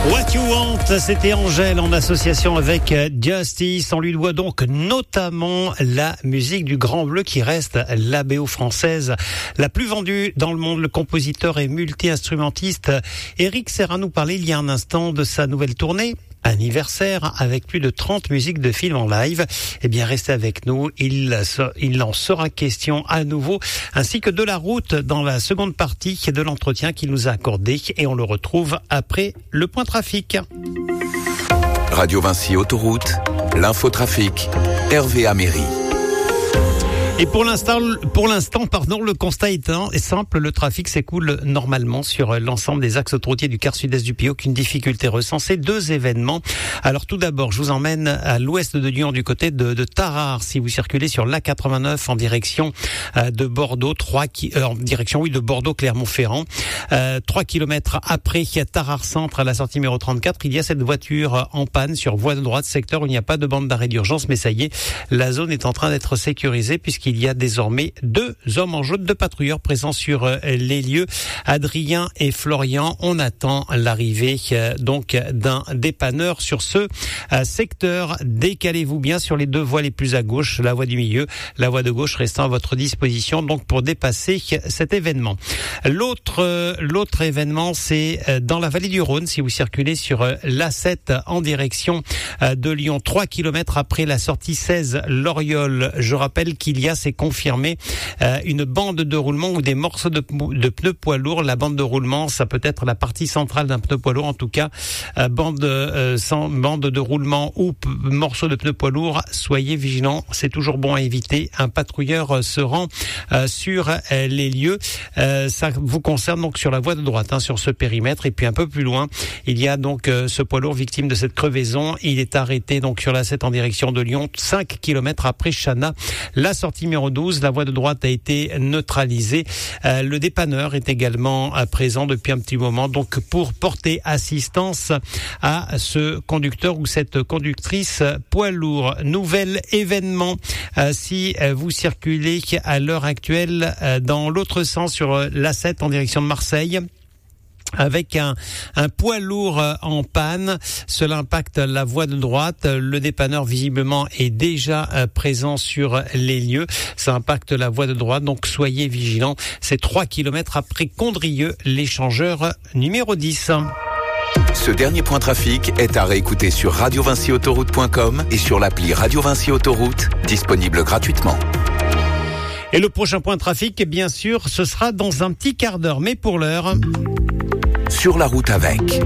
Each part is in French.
What You Want, c'était Angèle en association avec Justice. On lui doit donc notamment la musique du Grand Bleu qui reste la BO française la plus vendue dans le monde. Le compositeur et multi-instrumentiste Eric Serra nous parlait il y a un instant de sa nouvelle tournée anniversaire avec plus de 30 musiques de films en live. Eh bien, restez avec nous. Il en sera question à nouveau, ainsi que de la route dans la seconde partie de l'entretien qu'il nous a accordé, et on le retrouve après le point trafic. Radio Vinci Autoroute, l'infotrafic, Hervé Améry. Et pour l'instant, le constat est simple. Le trafic s'écoule normalement sur l'ensemble des axes autoroutiers du quart sud-est du pays. Aucune difficulté recensée. 2 événements. Alors tout d'abord, je vous emmène à l'ouest de Lyon, du côté de Tarare. Si vous circulez sur l'A89 en direction de Bordeaux, de Bordeaux Clermont-Ferrand, 3 kilomètres après Tarare Centre, à la sortie numéro 34, il y a cette voiture en panne sur voie de droite, secteur où il n'y a pas de bande d'arrêt d'urgence, mais ça y est, la zone est en train d'être sécurisée puisqu'il y a désormais 2 hommes en jaune, 2 patrouilleurs présents sur les lieux. Adrien et Florian, on attend l'arrivée donc d'un dépanneur sur ce secteur. Décalez-vous bien sur les 2 voies les plus à gauche, la voie du milieu, la voie de gauche restant à votre disposition donc pour dépasser cet événement. L'autre événement, c'est dans la vallée du Rhône. Si vous circulez sur l'A7 en direction de Lyon, 3 kilomètres après la sortie 16 Loriol, je rappelle qu'il y a, c'est confirmé, une bande de roulement ou des morceaux de pneus poids lourds. La bande de roulement, ça peut être la partie centrale d'un pneu poids lourd. En tout cas, bande de roulement ou morceaux de pneus poids lourds, soyez vigilants. C'est toujours bon à éviter. Un patrouilleur se rend sur les lieux. Ça vous concerne donc sur la voie de droite, sur ce périmètre. Et puis un peu plus loin, il y a donc ce poids lourd victime de cette crevaison. Il est arrêté donc sur la 7 en direction de Lyon, 5 kilomètres après Chana. La sortie numéro 12, la voie de droite a été neutralisée. Le dépanneur est également présent depuis un petit moment, donc pour porter assistance à ce conducteur ou cette conductrice poids lourd. Nouvel événement, si vous circulez à l'heure actuelle dans l'autre sens sur l'A7 en direction de Marseille, avec un poids lourd en panne. Cela impacte la voie de droite. Le dépanneur visiblement est déjà présent sur les lieux. Ça impacte la voie de droite, donc soyez vigilants. C'est 3 kilomètres après Condrieu, l'échangeur numéro 10. Ce dernier point trafic est à réécouter sur radiovinciautoroute.com et sur l'appli Radio Vinci Autoroute, disponible gratuitement. Et le prochain point trafic, bien sûr, ce sera dans un petit quart d'heure. Mais pour l'heure... Sur la route avec.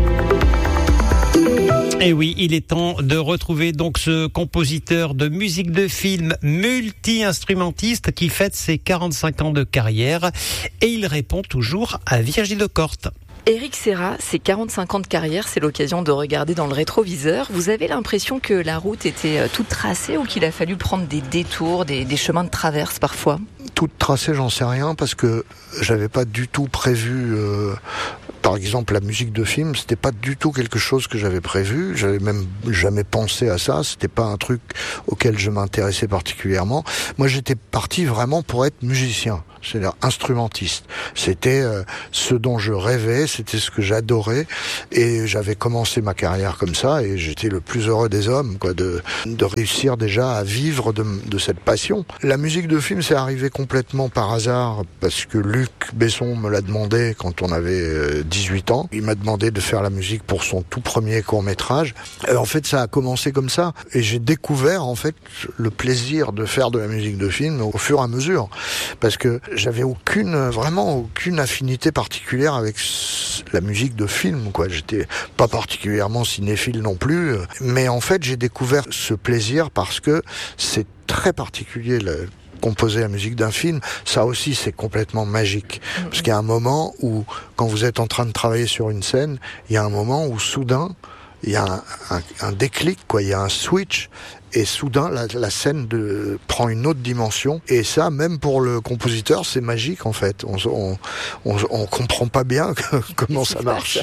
Et oui, il est temps de retrouver donc ce compositeur de musique de film multi-instrumentiste qui fête ses 45 ans de carrière, et il répond toujours à Virgile Lecorte. Eric Serra, ses 45 ans de carrière, c'est l'occasion de regarder dans le rétroviseur. Vous avez l'impression que la route était toute tracée ou qu'il a fallu prendre des détours, des chemins de traverse parfois ? Toute tracée, j'en sais rien, parce que j'avais pas du tout prévu... Par exemple, la musique de film, c'était pas du tout quelque chose que j'avais prévu. J'avais même jamais pensé à ça. C'était pas un truc auquel je m'intéressais particulièrement. Moi, j'étais parti vraiment pour être musicien, c'est-à-dire instrumentiste. C'était ce dont je rêvais, c'était ce que j'adorais, et j'avais commencé ma carrière comme ça, et j'étais le plus heureux des hommes, de réussir déjà à vivre de cette passion. La musique de film, c'est arrivé complètement par hasard, parce que Luc Besson me l'a demandé quand on avait 18 ans. Il m'a demandé de faire la musique pour son tout premier court-métrage. En fait, ça a commencé comme ça. Et j'ai découvert, en fait, le plaisir de faire de la musique de film au fur et à mesure. Parce que j'avais vraiment aucune affinité particulière avec la musique de film, quoi. J'étais pas particulièrement cinéphile non plus. Mais en fait, j'ai découvert ce plaisir parce que c'est très particulier, composer la musique d'un film, ça aussi c'est complètement magique. Parce qu'il y a un moment où, quand vous êtes en train de travailler sur une scène, il y a un moment où soudain, il y a un déclic, il y a un switch, et soudain la scène prend une autre dimension. Et ça, même pour le compositeur, c'est magique en fait. On comprend pas bien comment ça marche.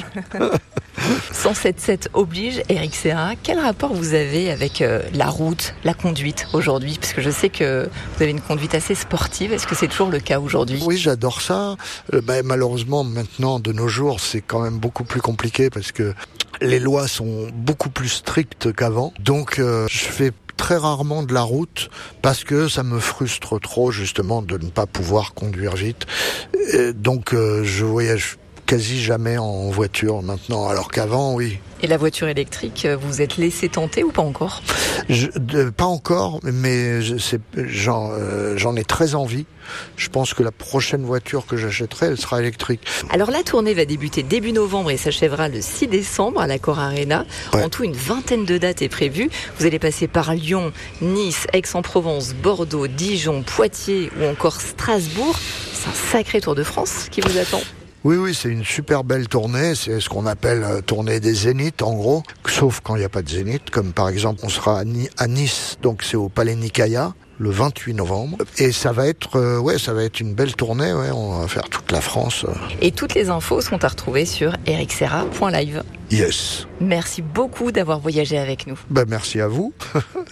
107.7 oblige. Eric Serra, quel rapport vous avez avec la route, la conduite aujourd'hui ? Parce que je sais que vous avez une conduite assez sportive. Est-ce que c'est toujours le cas aujourd'hui ? Oui, j'adore ça. Malheureusement, maintenant, de nos jours, c'est quand même beaucoup plus compliqué parce que Les lois sont beaucoup plus strictes qu'avant. Donc, je fais très rarement de la route parce que ça me frustre trop justement de ne pas pouvoir conduire vite. Donc, je voyage quasi jamais en voiture maintenant, alors qu'avant, oui. Et la voiture électrique, vous êtes laissé tenter ou pas encore ? Pas encore, mais j'en ai très envie. Je pense que la prochaine voiture que j'achèterai, elle sera électrique. Alors la tournée va débuter début novembre et s'achèvera le 6 décembre à l'Accor Arena. Ouais. En tout, une vingtaine de dates est prévue. Vous allez passer par Lyon, Nice, Aix-en-Provence, Bordeaux, Dijon, Poitiers ou encore Strasbourg. C'est un sacré Tour de France qui vous attend. Oui, c'est une super belle tournée. C'est ce qu'on appelle tournée des zéniths, en gros. Sauf quand il n'y a pas de zénith, comme par exemple, on sera à Nice, donc c'est au Palais Nicaïa, le 28 novembre. Et ça va être une belle tournée. Ouais, on va faire toute la France. Et toutes les infos sont à retrouver sur ericserra.live. Yes. Merci beaucoup d'avoir voyagé avec nous. Merci à vous.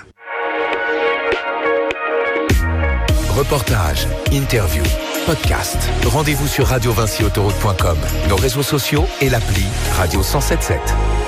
Reportage, interview, podcast. Rendez-vous sur radiovinciautoroute.com, nos réseaux sociaux et l'appli Radio 107.7.